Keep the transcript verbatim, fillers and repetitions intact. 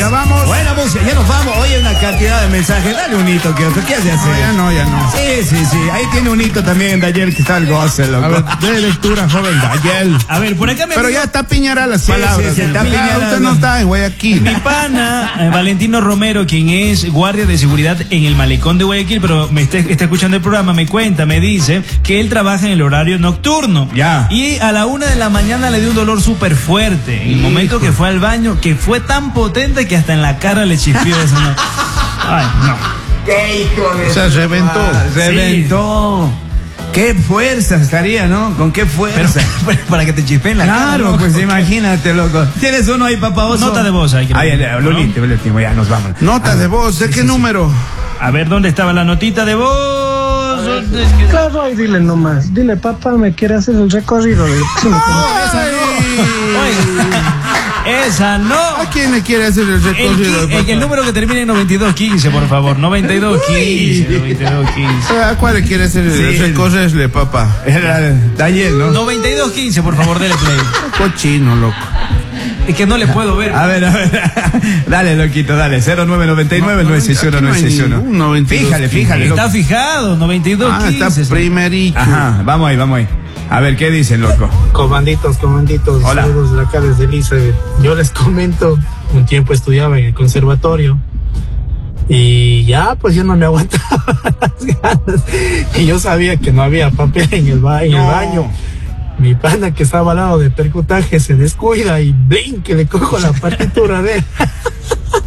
Ya vamos. Buena música, ya nos vamos. Oye, una cantidad de mensajes. Dale un hito, que ¿qué hace hacer? No, ya no, ya no. Sí, sí, sí. Ahí tiene un hito también de ayer que está el goce, loco. A ver, de lectura, joven Dayel. A ver, por acá me Pero dijo- ya está piñara las Sí, palabras. sí, sí, está Mira, piñarada. usted no está en Guayaquil. Mi pana, eh, Valentino Romero, quien es guardia de seguridad en el malecón de Guayaquil, pero me está, está escuchando el programa, me cuenta, me dice que él trabaja en el horario nocturno. Ya. Y a la una de la mañana le dio un dolor súper fuerte. En el momento que fue al baño, que fue tan potente que hasta en la cara le chispeó eso. ¿No? Ay, no. ¡Qué hijo de... O sea, reventó. Ah, reventó. Qué fuerza estaría, ¿no? ¿Con qué Pero, fuerza? pero para que te chispeen la cara. Claro, ¿no? pues imagínate, loco. ¿Tienes uno ahí, papá oso? Nota de voz ahí. que Ahí, le- el, el, último, el último, ya nos vamos. Nota de voz, ¿de qué número? A ver, ¿dónde estaba la notita de voz? Claro, y dile nomás, dile papá, me quiere hacer el recorrido de... Oye, esa no. ¿A quién le quiere hacer el El, recorrido? qui- el- el número que termine en noventa y dos quince, por favor. noventa y dos quince. noventa y dos quince. ¿A cuál le quiere hacer el Sí. recorrido, papá? Era Daniel, ¿no? noventa y dos quince, por favor, dele play. Cochino, loco. Es que no le puedo ver. A ver, a ver. Dale, loquito, dale. cero nueve nueve nueve nueve seis uno nueve seis uno. Aquí no hay ningún noventa y dos Fíjale, fíjale, loco. Está fijado, noventa y dos Ah, quince. está primerito. Ajá, vamos ahí, vamos ahí. A ver, ¿qué dicen, loco? Comanditos, comanditos, Hola. saludos de acá desde Elizabeth. Yo les comento, un tiempo estudiaba en el conservatorio y ya, pues yo no me aguantaba las ganas. Y yo sabía que no había papel en el, ba- en el No. baño. Mi pana que estaba al lado de percutaje se descuida y ¡blin! Que le cojo la partitura de él.